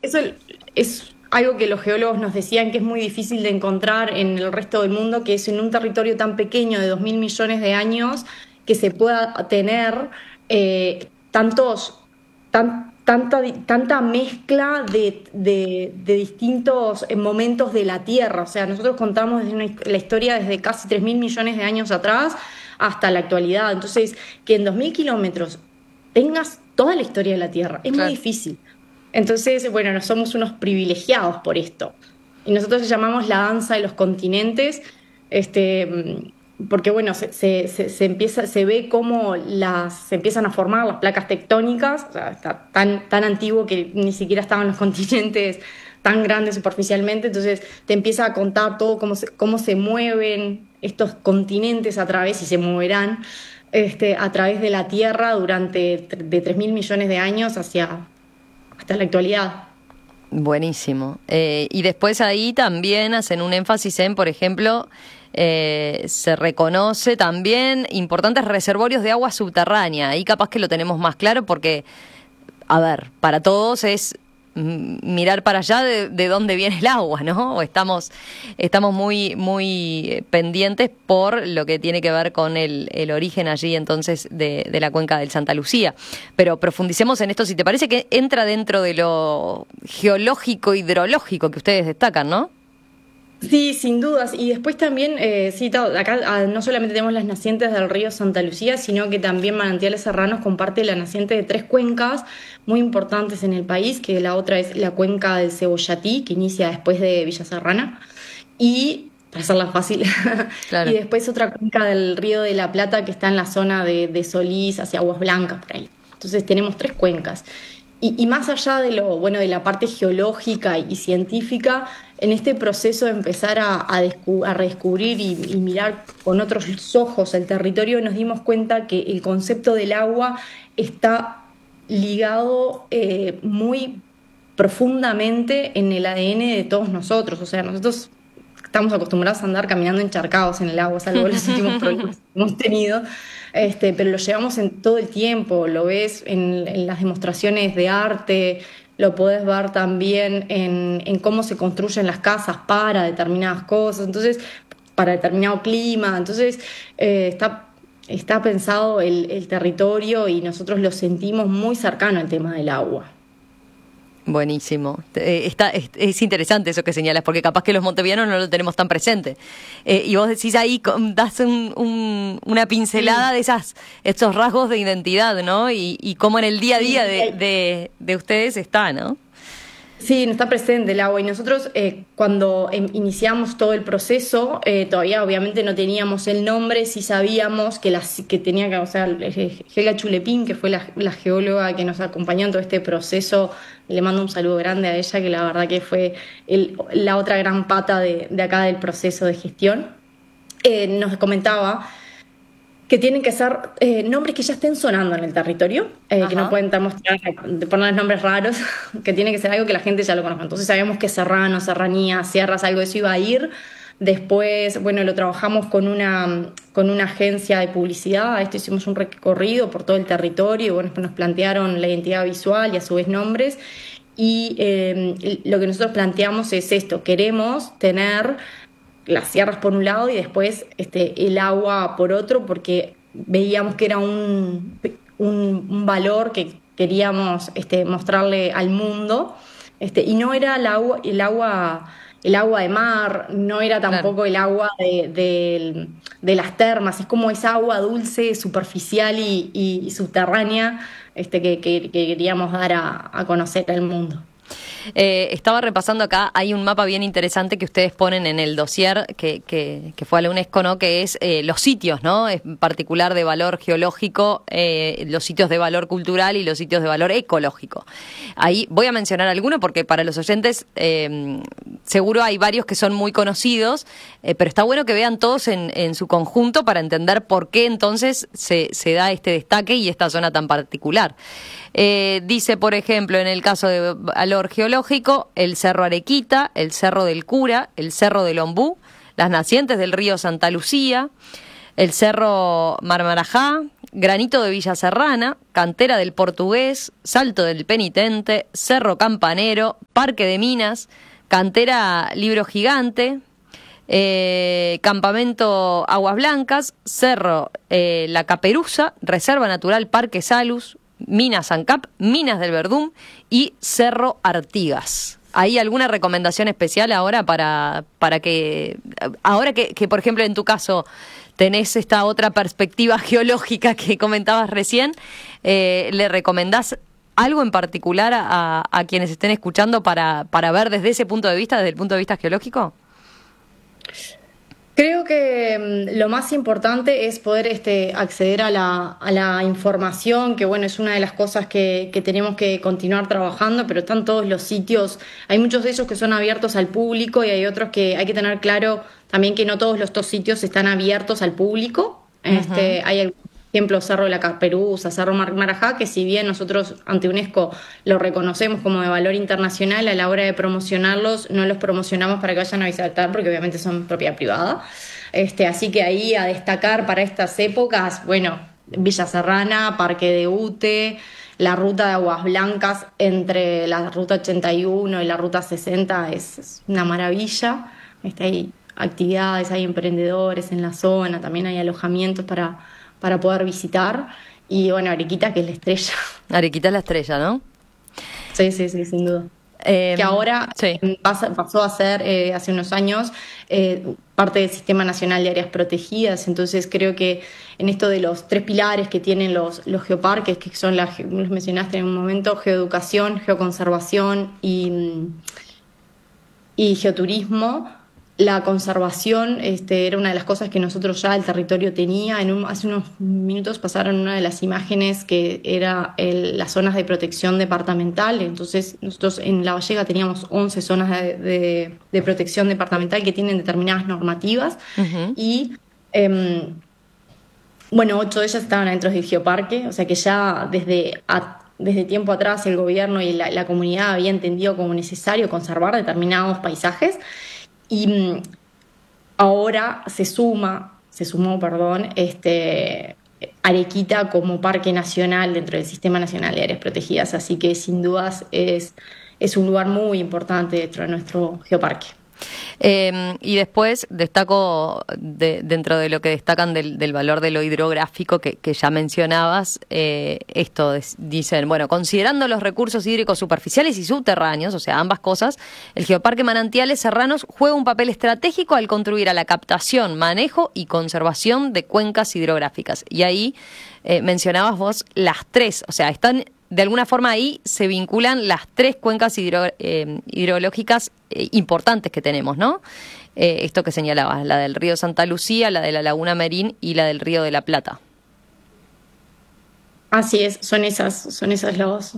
eso es algo que los geólogos nos decían que es muy difícil de encontrar en el resto del mundo, que es en un territorio tan pequeño de 2.000 millones de años que se pueda tener tantos, tanta mezcla de distintos momentos de la Tierra. O sea, nosotros contamos la historia desde casi 3.000 millones de años atrás hasta la actualidad. Entonces, que en 2.000 kilómetros tengas toda la historia de la Tierra es muy difícil. Entonces, bueno, no somos unos privilegiados por esto. Y nosotros le llamamos la danza de los continentes, porque bueno, se ve cómo se empiezan a formar las placas tectónicas. O sea, está tan antiguo que ni siquiera estaban los continentes tan grandes superficialmente. Entonces te empieza a contar todo cómo se mueven estos continentes a través, y se moverán a través de la Tierra durante de 3.000 millones de años hasta la actualidad. Buenísimo. Y después ahí también hacen un énfasis en, por ejemplo, se reconoce también importantes reservorios de agua subterránea. Ahí capaz que lo tenemos más claro porque, a ver, para todos es mirar para allá de dónde viene el agua, ¿no? Estamos muy pendientes por lo que tiene que ver con el origen allí entonces de la cuenca del Santa Lucía. Pero profundicemos en esto, si te parece, que entra dentro de lo geológico, hidrológico que ustedes destacan, ¿no? Sí, sin dudas. Y después también, acá no solamente tenemos las nacientes del río Santa Lucía, sino que también Manantiales Serranos comparte la naciente de 3 cuencas muy importantes en el país, que la otra es la cuenca del Cebollatí, que inicia después de Villa Serrana, y, para hacerla fácil, claro. Y después otra cuenca del río de la Plata, que está en la zona de Solís, hacia Aguas Blancas, por ahí. Entonces tenemos 3 cuencas. Y más allá de de la parte geológica y científica, en este proceso de empezar a redescubrir y mirar con otros ojos el territorio, nos dimos cuenta que el concepto del agua está ligado muy profundamente en el ADN de todos nosotros. O sea, nosotros estamos acostumbrados a andar caminando encharcados en el agua, salvo los últimos problemas que hemos tenido. Pero lo llevamos en todo el tiempo, lo ves en las demostraciones de arte, lo podés ver también en cómo se construyen las casas para determinadas cosas, entonces, para determinado clima. Entonces, está pensado el territorio y nosotros lo sentimos muy cercano al tema del agua. Buenísimo. Es interesante eso que señalas, porque capaz que los montevideanos no lo tenemos tan presente. Y vos decís ahí, das una pincelada de estos rasgos de identidad, ¿no? Y cómo en el día a día de ustedes está, ¿no? Sí, no está presente el agua. Y nosotros cuando iniciamos todo el proceso, todavía obviamente no teníamos el nombre, sí sabíamos que tenía que, o sea, Helga Chulepín, que fue la geóloga que nos acompañó en todo este proceso, le mando un saludo grande a ella, que la verdad que fue la otra gran pata de acá del proceso de gestión. Nos comentaba que tienen que ser nombres que ya estén sonando en el territorio, que no pueden poner nombres raros, que tiene que ser algo que la gente ya lo conozca. Entonces sabíamos que Serrano, Serranía, Sierras, algo de eso iba a ir. Después, bueno, lo trabajamos con una agencia de publicidad. Hicimos un recorrido por todo el territorio y bueno, nos plantearon la identidad visual y a su vez nombres. Y lo que nosotros planteamos es esto: queremos tener las sierras por un lado y después el agua por otro, porque veíamos que era un valor que queríamos mostrarle al mundo, y no era el agua de mar, no era tampoco el agua de las termas, es como esa agua dulce, superficial y subterránea que queríamos dar a conocer al mundo. Estaba repasando acá, hay un mapa bien interesante que ustedes ponen en el dossier que fue a la UNESCO, ¿no? Que es los sitios, ¿no? En particular de valor geológico, los sitios de valor cultural y los sitios de valor ecológico. Ahí voy a mencionar algunos porque para los oyentes seguro hay varios que son muy conocidos, pero está bueno que vean todos en su conjunto para entender por qué entonces se da este destaque y esta zona tan particular. Dice, por ejemplo, en el caso de valor geológico, el Cerro Arequita, el Cerro del Cura, el Cerro del Ombú, las nacientes del río Santa Lucía, el Cerro Marmarajá, Granito de Villa Serrana, Cantera del Portugués, Salto del Penitente, Cerro Campanero, Parque de Minas, Cantera Libro Gigante, Campamento Aguas Blancas, Cerro La Caperuza, Reserva Natural Parque Salus, Minas ANCAP, Minas del Verdún y Cerro Artigas. ¿Hay alguna recomendación especial ahora para que, ahora que, por ejemplo, en tu caso tenés esta otra perspectiva geológica que comentabas recién, le recomendás algo en particular a quienes estén escuchando para ver desde ese punto de vista, desde el punto de vista geológico? Creo que lo más importante es poder acceder a la información, que bueno, es una de las cosas que tenemos que continuar trabajando, pero están todos los sitios, hay muchos de ellos que son abiertos al público y hay otros que hay que tener claro también que no todos estos sitios están abiertos al público. Uh-huh. Hay ejemplo, Cerro de la Caperuza, Cerro Marajá, que si bien nosotros ante UNESCO lo reconocemos como de valor internacional, a la hora de promocionarlos no los promocionamos para que vayan a visitar porque obviamente son propiedad privada. Así que ahí a destacar para estas épocas, bueno, Villa Serrana, Parque de Ute, la ruta de Aguas Blancas entre la ruta 81 y la ruta 60 es una maravilla. Hay actividades, hay emprendedores en la zona, también hay alojamientos para poder visitar. Y bueno, Arequita, que es la estrella. Arequita es la estrella, ¿no? Sí, sin duda. Que ahora sí. Pasó a ser, hace unos años, parte del Sistema Nacional de Áreas Protegidas. Entonces creo que en esto de los 3 pilares que tienen los geoparques, que son los mencionaste en un momento, geoeducación, geoconservación y geoturismo. La conservación era una de las cosas que nosotros ya el territorio tenía. Hace unos minutos pasaron una de las imágenes que era las zonas de protección departamental. Entonces nosotros en La Vallega teníamos 11 zonas de protección departamental que tienen determinadas normativas. Uh-huh. Y 8 de ellas estaban dentro del geoparque, o sea que ya desde tiempo atrás el gobierno y la comunidad había entendido como necesario conservar determinados paisajes. Y ahora se sumó, Arequita como parque nacional dentro del Sistema Nacional de Áreas Protegidas, así que sin dudas es un lugar muy importante dentro de nuestro geoparque. Y después destaco, dentro de lo que destacan del valor de lo hidrográfico que ya mencionabas, dicen, bueno, considerando los recursos hídricos superficiales y subterráneos, o sea, ambas cosas, el Geoparque Manantiales Serranos juega un papel estratégico al contribuir a la captación, manejo y conservación de cuencas hidrográficas. Y ahí mencionabas vos las 3, o sea, están... De alguna forma ahí se vinculan las 3 cuencas hidrológicas importantes que tenemos, ¿no? Esto que señalabas, la del río Santa Lucía, la de la Laguna Merín y la del río de la Plata. Así es, son esas los...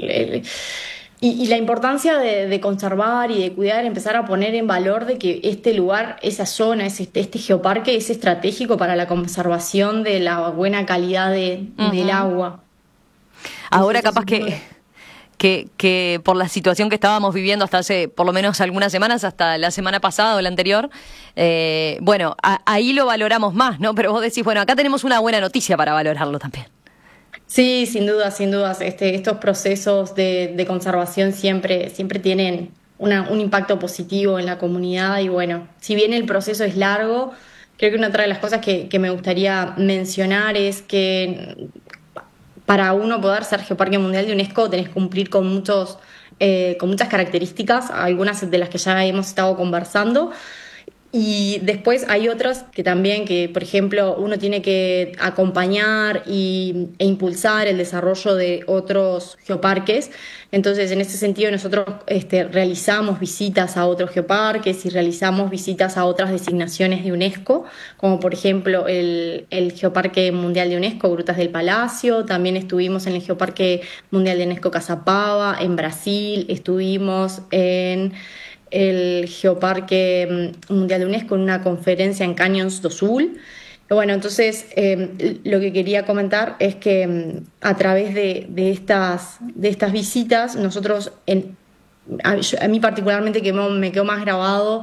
Y la importancia de conservar y de cuidar, empezar a poner en valor de que este lugar, esa zona, este geoparque es estratégico para la conservación de la buena calidad uh-huh. del agua. Ahora capaz que por la situación que estábamos viviendo hasta hace por lo menos algunas semanas, hasta la semana pasada o la anterior, ahí lo valoramos más, ¿no? Pero vos decís, bueno, acá tenemos una buena noticia para valorarlo también. Sí, sin dudas. Estos procesos de conservación siempre tienen un impacto positivo en la comunidad y bueno, si bien el proceso es largo, creo que una otra de las cosas que me gustaría mencionar es que para uno poder ser Geoparque Mundial de UNESCO tenés que cumplir con muchas características, algunas de las que ya hemos estado conversando. Y después hay otras que también, por ejemplo, uno tiene que acompañar e impulsar el desarrollo de otros geoparques. Entonces, en ese sentido, nosotros realizamos visitas a otros geoparques y realizamos visitas a otras designaciones de UNESCO, como por ejemplo el Geoparque Mundial de UNESCO, Grutas del Palacio. También estuvimos en el Geoparque Mundial de UNESCO Caçapava, en Brasil. Estuvimos en el Geoparque Mundial de UNESCO en una conferencia en Canyons do Sul. Bueno, entonces lo que quería comentar es que a través de estas visitas nosotros, a mí particularmente me quedó más grabado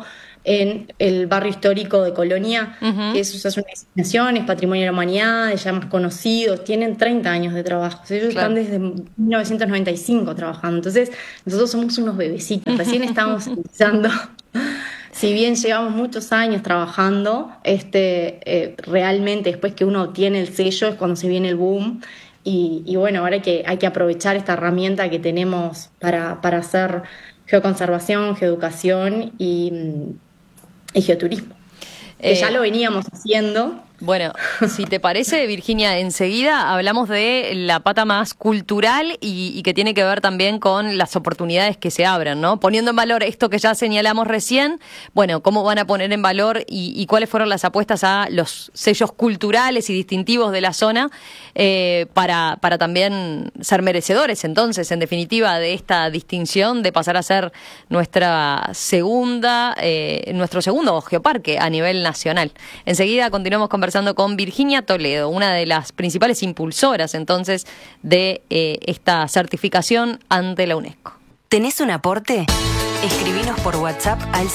en el barrio histórico de Colonia, que es una designación, es Patrimonio de la Humanidad, ya más conocidos, tienen 30 años de trabajo. Ellos están desde 1995 trabajando. Entonces, nosotros somos unos bebecitos, recién estamos empezando. Si bien llevamos muchos años trabajando, realmente después que uno obtiene el sello es cuando se viene el boom. Y bueno, ahora hay que aprovechar esta herramienta que tenemos para hacer geoconservación, geoeducación y geoturismo. Que ya lo veníamos haciendo. Bueno, si te parece, Virginia, enseguida hablamos de la pata más cultural y que tiene que ver también con las oportunidades que se abren, ¿no? Poniendo en valor esto que ya señalamos recién, bueno, cómo van a poner en valor y cuáles fueron las apuestas a los sellos culturales y distintivos de la zona para también ser merecedores, entonces, en definitiva, de esta distinción de pasar a ser nuestro segundo geoparque a nivel nacional. Enseguida continuamos conversando con Virginia Toledo, una de las principales impulsoras entonces de esta certificación ante la UNESCO. ¿Tenés un aporte? Escribinos por WhatsApp al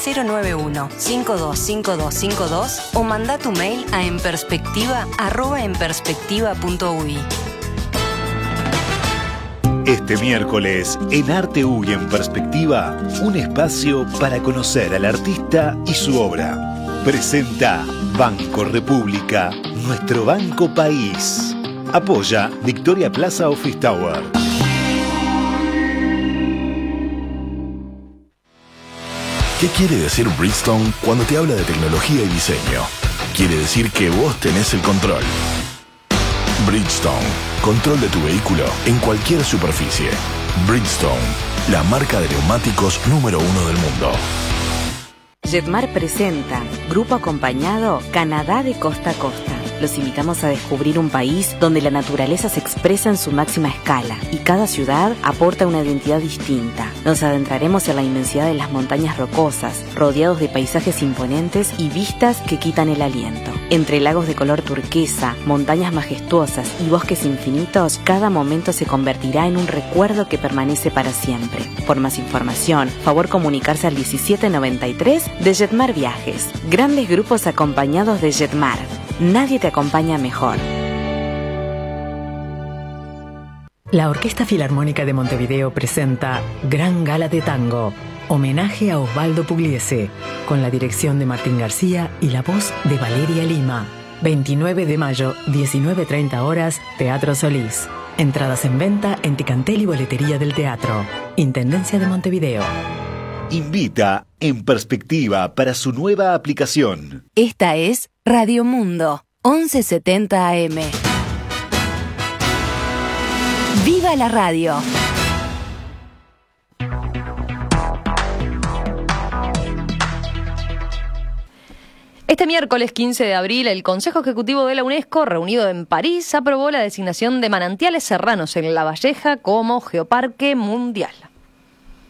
091-525252 o mandá tu mail a enperspectiva@enperspectiva.ui. Este miércoles, en Arte UI en Perspectiva, un espacio para conocer al artista y su obra. Presenta Banco República, nuestro banco país. Apoya Victoria Plaza Office Tower. ¿Qué quiere decir Bridgestone cuando te habla de tecnología y diseño? Quiere decir que vos tenés el control. Bridgestone, control de tu vehículo en cualquier superficie. Bridgestone, la marca de neumáticos número 1 del mundo. Jetmar presenta Grupo Acompañado Canadá de Costa a Costa. Los invitamos a descubrir un país donde la naturaleza se expresa en su máxima escala y cada ciudad aporta una identidad distinta. Nos adentraremos en la inmensidad de las montañas rocosas, rodeados de paisajes imponentes y vistas que quitan el aliento. Entre lagos de color turquesa, montañas majestuosas y bosques infinitos, cada momento se convertirá en un recuerdo que permanece para siempre. Por más información, favor comunicarse al 1793 de Jetmar Viajes. Grandes grupos acompañados de Jetmar. Nadie te acompaña mejor. La Orquesta Filarmónica de Montevideo presenta Gran Gala de Tango, homenaje a Osvaldo Pugliese, con la dirección de Martín García y la voz de Valeria Lima. 29 de mayo, 19:30 horas, Teatro Solís. Entradas en venta en Ticantel y Boletería del Teatro. Intendencia de Montevideo. Invita En Perspectiva para su nueva aplicación. Esta es Radio Mundo, 1170 AM. ¡Viva la radio! Este miércoles 15 de abril, el Consejo Ejecutivo de la UNESCO, reunido en París, aprobó la designación de Manantiales Serranos en La Valleja como Geoparque Mundial.